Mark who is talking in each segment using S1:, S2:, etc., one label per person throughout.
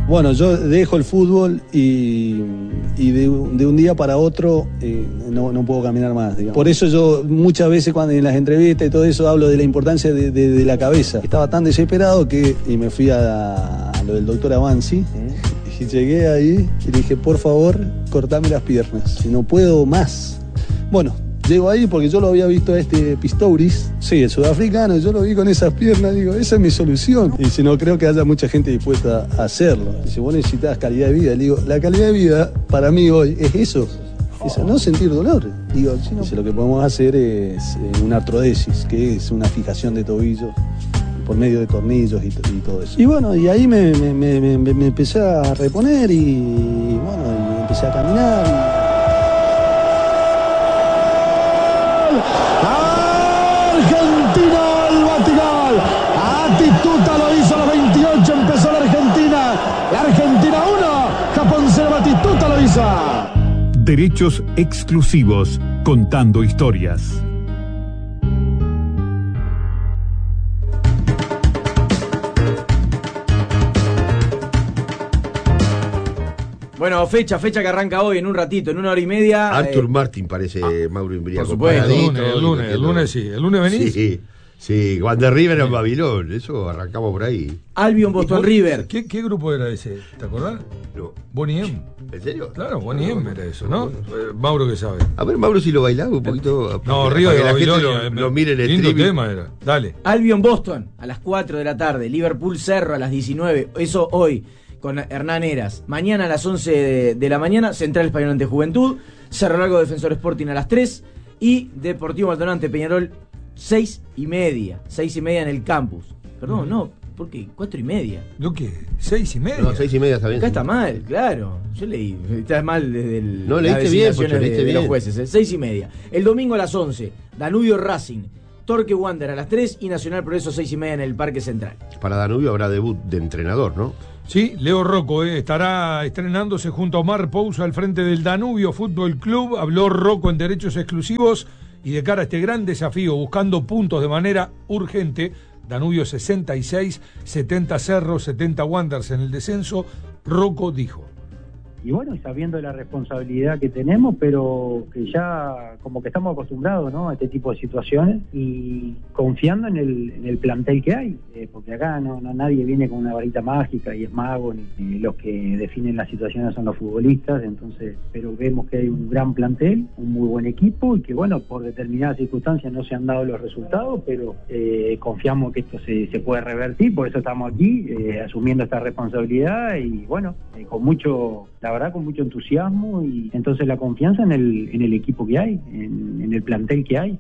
S1: Bueno, yo dejo el fútbol y de un día para otro no puedo caminar más, digamos. Por eso yo muchas veces cuando en las entrevistas y todo eso hablo de la importancia de la cabeza. Estaba tan desesperado y me fui a lo del doctor Avanzi. Y llegué ahí y le dije, por favor, cortame las piernas, no puedo más. Bueno, llego ahí porque yo lo había visto a Pistorius, sí, el sudafricano, yo lo vi con esas piernas, digo, esa es mi solución. Y dice, no creo que haya mucha gente dispuesta a hacerlo. Dice, vos necesitas calidad de vida. Le digo, la calidad de vida para mí hoy es eso, es no sentir dolor. Digo, sí, no. Dice, lo que podemos hacer es una artrodesis, que es una fijación de tobillos por medio de tornillos y todo eso. Y bueno, y ahí me empecé a reponer y bueno, y empecé a caminar.
S2: Argentina al Batigol. Batistuta lo hizo a los 28, empezó la Argentina. La Argentina 1, Japón 0, Batistuta lo hizo.
S3: Derechos exclusivos, contando historias.
S4: Bueno, fecha que arranca hoy en un ratito, en 1 hora y media.
S5: Arthur Martin parece Mauro Imbriaco.
S4: Por supuesto.
S6: El lunes sí. ¿El lunes venís?
S5: Sí, Wander River en Babilón, eso arrancamos por ahí.
S4: Albion Boston River.
S6: ¿Qué grupo era ese? ¿Te acordás?
S5: No.
S6: Bonnie M.
S5: ¿En serio?
S6: Claro, Bonnie M era eso, ¿no? Mauro que sabe.
S5: A ver, Mauro, si lo bailaba un poquito.
S6: No, Río de
S5: la
S6: Babilonia.
S5: gente lo mire en el
S6: lindo
S5: streaming.
S6: tema era. Dale.
S4: Albion Boston a las 4 de la tarde. Liverpool Cerro a las 19. Eso hoy con Hernán Heras. Mañana a las 11 de la mañana, Central Español ante Juventud. Cerro Largo Defensor Sporting a las 3. Y Deportivo Maldonado ante Peñarol 6:30. 6:30 en el campus. Perdón, no, ¿por qué? 4:30.
S6: ¿Lo qué? 6:30.
S5: No, 6:30 está bien.
S4: Acá está mal, claro. Yo leí, está mal desde el.
S5: No, leíste bien, Pocho, leíste bien.
S4: Los jueces, 6:30. El domingo a las 11, Danubio Racing, Torque Wander a las 3 y Nacional Progreso 6:30 en el Parque Central.
S5: Para Danubio habrá debut de entrenador, ¿no?
S6: Sí, Leo Rocco estará estrenándose junto a Omar Pouso al frente del Danubio Fútbol Club. Habló Rocco en derechos exclusivos y de cara a este gran desafío, buscando puntos de manera urgente, Danubio 66, 70 Cerro, 70 Wanderers en el descenso, Rocco dijo.
S7: Y bueno, sabiendo la responsabilidad que tenemos, pero que ya como que estamos acostumbrados, ¿no?, a este tipo de situaciones y confiando en el plantel que hay, porque acá no nadie viene con una varita mágica y es mago, ni los que definen las situaciones son los futbolistas, entonces, pero vemos que hay un gran plantel, un muy buen equipo y que bueno, por determinadas circunstancias no se han dado los resultados, pero confiamos que esto se puede revertir, por eso estamos aquí asumiendo esta responsabilidad y bueno, con mucho, la verdad, con mucho entusiasmo y entonces la confianza en el equipo que hay, en el plantel que hay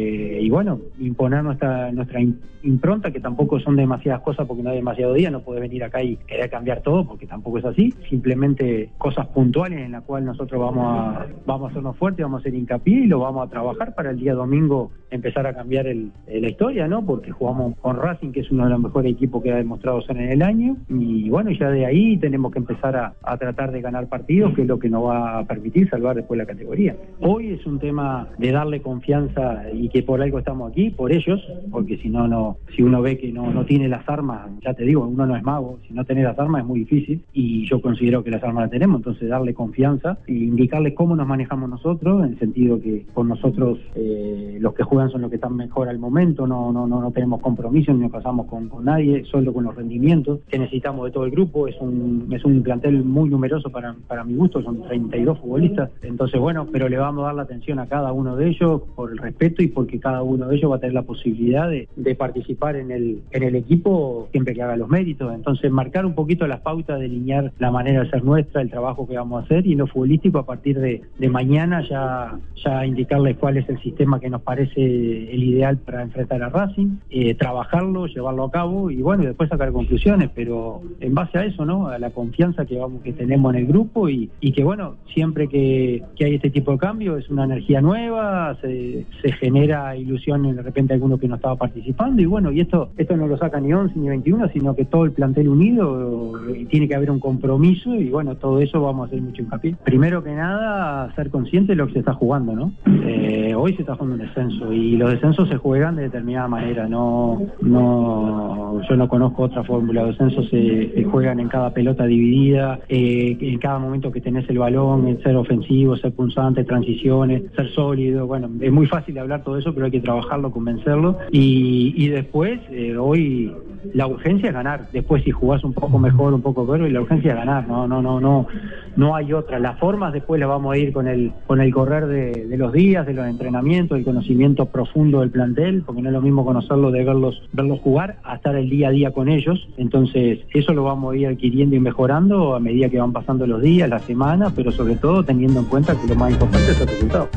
S7: y bueno, imponer nuestra impronta, que tampoco son demasiadas cosas porque no hay demasiado día, no puede venir acá y querer cambiar todo porque tampoco es así, simplemente cosas puntuales en las cuales nosotros vamos a hacernos fuertes, vamos a hacer hincapié y lo vamos a trabajar para el día domingo empezar a cambiar la historia, ¿no? Porque jugamos con Racing, que es uno de los mejores equipos que ha demostrado ser en el año y bueno, ya de ahí tenemos que empezar a tratar de ganar partidos, que es lo que nos va a permitir salvar después la categoría. Hoy es un tema de darle confianza y que por algo estamos aquí, por ellos, porque si uno ve que no tiene las armas, ya te digo, uno no es mago, si no tenés las armas es muy difícil y yo considero que las armas las tenemos, entonces darle confianza e indicarle cómo nos manejamos nosotros, en el sentido que con nosotros los que juegan son los que están mejor al momento, no tenemos compromiso ni nos pasamos con nadie, solo con los rendimientos que necesitamos de todo el grupo, es un plantel muy numeroso para mi gusto, son 32 futbolistas, entonces bueno, pero le vamos a dar la atención a cada uno de ellos por el respeto y porque cada uno de ellos va a tener la posibilidad de participar en el equipo siempre que haga los méritos, entonces marcar un poquito las pautas, delinear la manera de ser nuestra, el trabajo que vamos a hacer y en lo futbolístico a partir de mañana ya indicarles cuál es el sistema que nos parece el ideal para enfrentar a Racing, trabajarlo, llevarlo a cabo y bueno, y después sacar conclusiones, pero en base a eso, ¿no?, a la confianza que tenemos en el grupo y que bueno, siempre que hay este tipo de cambio es una energía nueva, se genera ilusión en de repente alguno que no estaba participando y bueno, y esto no lo saca ni 11 ni 21, sino que todo el plantel unido, y tiene que haber un compromiso y bueno, todo eso vamos a hacer mucho hincapié. Primero que nada, ser consciente de lo que se está jugando, ¿no? Hoy se está jugando un descenso y los descensos se juegan de determinada manera, yo no conozco otra fórmula. Los descensos se juegan en cada pelota dividida, en cada momento que tenés el balón, en ser ofensivo, ser punzante, transiciones, ser sólido. Bueno, es muy fácil hablar todo eso, pero hay que trabajarlo, convencerlo y después, hoy la urgencia es ganar. Después si jugás un poco mejor, un poco peor, y la urgencia es ganar, no hay otra. Las formas después las vamos a ir con el correr de los días, de los entrenamientos, el conocimiento profundo del plantel, porque no es lo mismo conocerlo de verlos jugar a estar el día a día con ellos. Entonces eso lo vamos a ir adquiriendo y mejorando a medida que van pasando los días, las semanas, pero sobre todo teniendo en cuenta que lo más importante es el resultado.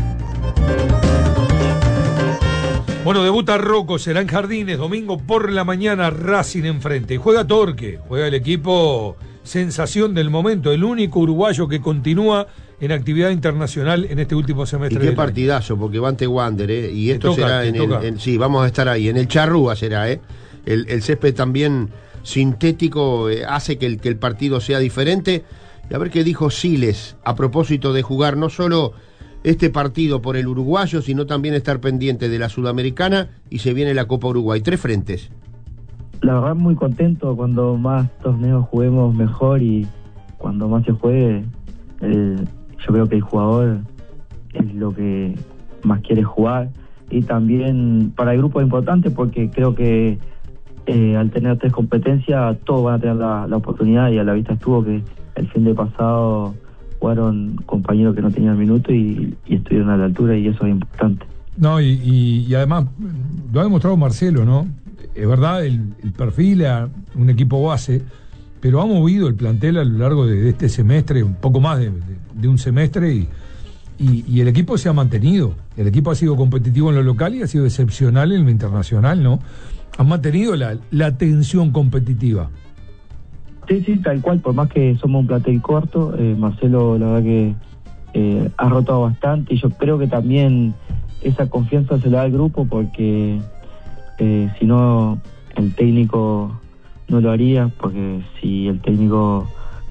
S6: Bueno, debuta Rocco, será en Jardines, domingo por la mañana, Racing enfrente. Juega Torque, juega el equipo sensación del momento, el único uruguayo que continúa en actividad internacional en este último semestre.
S5: Y qué partidazo, porque va ante Wander, y esto será sí, vamos a estar ahí, en el Charrúa será, el césped también sintético hace que el partido sea diferente. Y a ver qué dijo Siles a propósito de jugar no solo este partido por el uruguayo, sino también estar pendiente de la Sudamericana y se viene la Copa Uruguay. 3 frentes.
S8: La verdad muy contento, cuando más torneos juguemos mejor y cuando más se juegue, yo creo que el jugador es lo que más quiere jugar y también para el grupo es importante porque creo que al tener 3 competencias todos van a tener la oportunidad y a la vista estuvo que el fin de pasado jugaron compañeros que no tenían minuto y estuvieron a la altura y eso es importante.
S6: No, y además lo ha demostrado Marcelo, ¿no? Es verdad, el perfil a un equipo base, pero ha movido el plantel a lo largo de este semestre, un poco más de un semestre, y el equipo se ha mantenido. El equipo ha sido competitivo en lo local y ha sido excepcional en lo internacional, ¿no? Han mantenido la tensión competitiva.
S8: Sí, tal cual, por más que somos un plantel corto, Marcelo la verdad que ha rotado bastante y yo creo que también esa confianza se la da al grupo porque si no el técnico no lo haría, porque si el técnico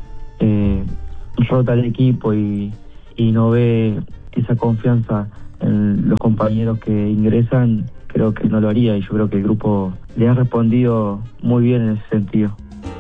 S8: rota el equipo y no ve esa confianza en los compañeros que ingresan, creo que no lo haría y yo creo que el grupo le ha respondido muy bien en ese sentido.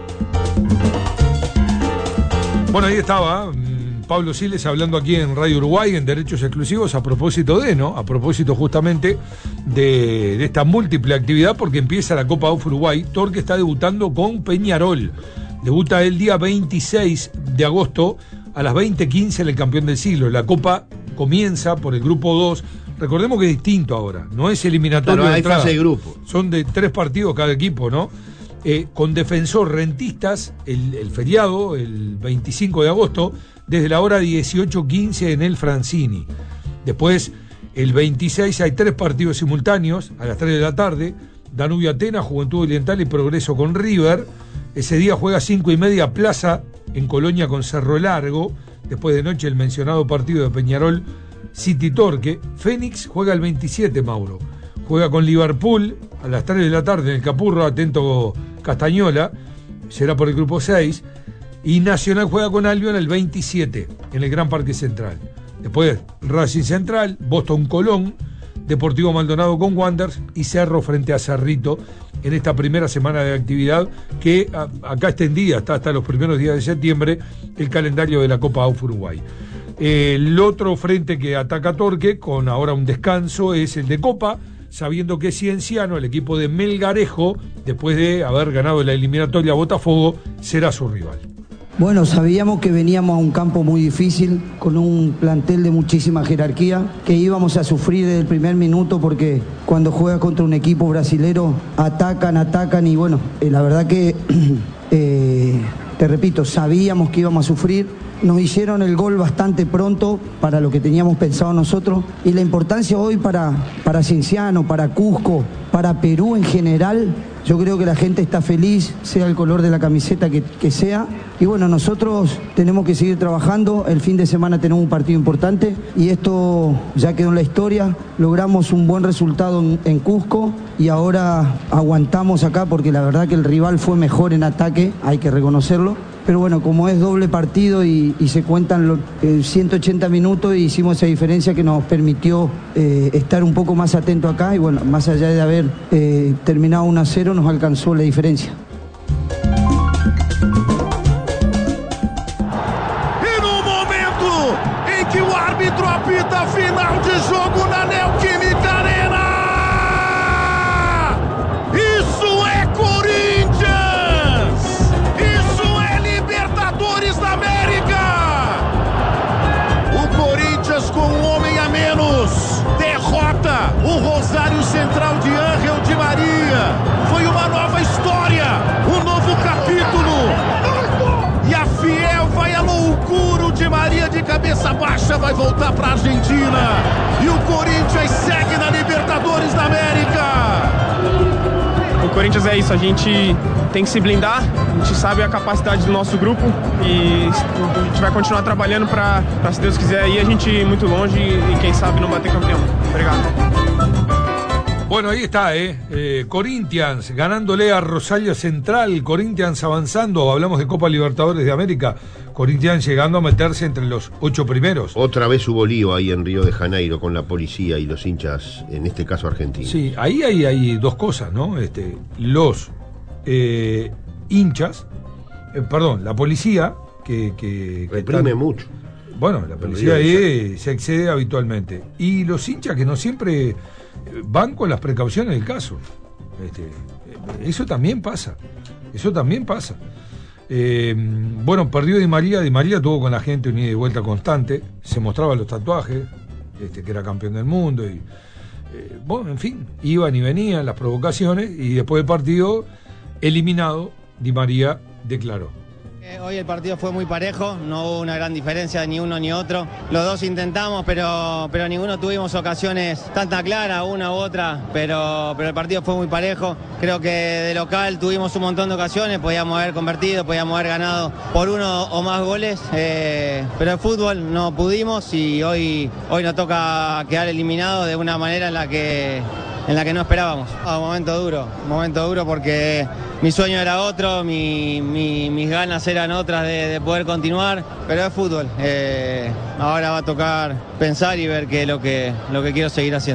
S6: Bueno, ahí estaba Pablo Siles hablando aquí en Radio Uruguay en Derechos Exclusivos a propósito justamente de esta múltiple actividad, porque empieza la Copa Uruguay. Torque está debutando con Peñarol. Debuta el día 26 de agosto a las 20:15 en el Campeón del Siglo. La Copa comienza por el grupo 2. Recordemos que es distinto ahora, no es eliminatorio de entrada.
S5: Fase de grupo.
S6: Son de 3 partidos cada equipo, ¿no? Con Defensor Rentistas, el feriado, el 25 de agosto, desde la hora 18:15 en el Francini. Después, el 26 hay 3 partidos simultáneos, a las 3 de la tarde, Danubio Atenas, Juventud Oriental y Progreso con River. Ese día juega 5:30 Plaza en Colonia con Cerro Largo. Después de noche el mencionado partido de Peñarol City Torque. Fénix juega el 27, Mauro. Juega con Liverpool a las 3 de la tarde en el Capurro, atento Castañola, será por el grupo 6. Y Nacional juega con Albion el 27 en el Gran Parque Central. Después Racing Central, Boston Colón, Deportivo Maldonado con Wanderers y Cerro frente a Cerrito en esta primera semana de actividad que acá extendida hasta los primeros días de septiembre el calendario de la Copa Uruguay. El otro frente que ataca Torque con ahora un descanso es el de Copa, sabiendo que Cienciano, el equipo de Melgarejo, después de haber ganado la eliminatoria a Botafogo, será su rival.
S9: Bueno, sabíamos que veníamos a un campo muy difícil, con un plantel de muchísima jerarquía, que íbamos a sufrir desde el primer minuto porque cuando juegas contra un equipo brasilero atacan y bueno, la verdad que, te repito, sabíamos que íbamos a sufrir. Nos hicieron el gol bastante pronto para lo que teníamos pensado nosotros y la importancia hoy para Cienciano, para Cusco, para Perú en general Yo creo que la gente está feliz, sea el color de la camiseta que sea. Y bueno, nosotros tenemos que seguir trabajando. El fin de semana tenemos un partido importante y esto ya quedó en la historia. Logramos un buen resultado en Cusco y ahora aguantamos acá porque la verdad que el rival fue mejor en ataque, hay que reconocerlo. Pero bueno, como es doble partido y se cuentan los 180 minutos, hicimos esa diferencia que nos permitió estar un poco más atento acá y bueno, más allá de haber terminado 1-0, nos alcanzó la diferencia.
S2: E no momento em que o árbitro apita final de jogo na Neoquímica Arena, isso é Corinthians! Da América! O Corinthians com um homem a menos derrota o Rosário Central de Ángel Di Maria. Foi uma nova história, um novo capítulo. E a Fiel vai à loucura. O Di Maria de cabeça baixa vai voltar para a Argentina. E o Corinthians segue na Libertadores da América.
S10: O Corinthians é isso, a gente tem que se blindar, a gente sabe a capacidade do nosso grupo e a gente vai continuar trabalhando para, se Deus quiser, ir a gente ir muito longe e quem sabe não bater campeão. Obrigado.
S6: Bueno, ahí está, Corinthians ganándole a Rosario Central, Corinthians avanzando, hablamos de Copa Libertadores de América, Corinthians llegando a meterse entre los 8 primeros.
S5: Otra vez hubo lío ahí en Río de Janeiro con la policía y los hinchas, en este caso argentinos.
S6: Sí, ahí hay dos cosas, ¿no? Los hinchas, la policía que
S5: reprime mucho.
S6: Bueno, la policía ahí se excede habitualmente. Y los hinchas que no siempre van con las precauciones del caso. Eso también pasa. Bueno, perdió Di María tuvo con la gente un ida y vuelta constante, se mostraba los tatuajes, que era campeón del mundo y bueno, en fin, iban y venían las provocaciones y después del partido, eliminado, Di María declaró.
S11: Hoy el partido fue muy parejo, no hubo una gran diferencia de ni uno ni otro. Los dos intentamos, pero ninguno tuvimos ocasiones tanta clara, una u otra, pero el partido fue muy parejo. Creo que de local tuvimos un montón de ocasiones, podíamos haber convertido, podíamos haber ganado por uno o más goles, pero el fútbol no pudimos y hoy nos toca quedar eliminados de una manera en la que no esperábamos. Un momento duro porque mi sueño era otro, mis ganas eran otras de poder continuar, pero es fútbol. Ahora va a tocar pensar y ver qué es lo que quiero seguir haciendo.